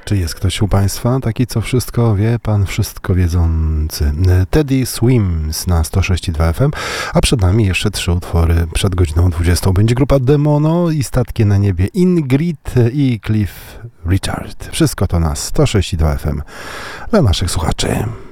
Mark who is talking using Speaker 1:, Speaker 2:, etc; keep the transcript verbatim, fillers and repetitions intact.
Speaker 1: Czy jest ktoś u Państwa taki, co wszystko wie, pan wszystko wiedzący? Teddy Swims na sto sześć i dwa F M, a przed nami jeszcze trzy utwory. Przed godziną dwudziestą będzie grupa Demono i Statki na niebie, Ingrid i Cliff Richard. Wszystko to na sto sześć i dwa F M dla naszych słuchaczy.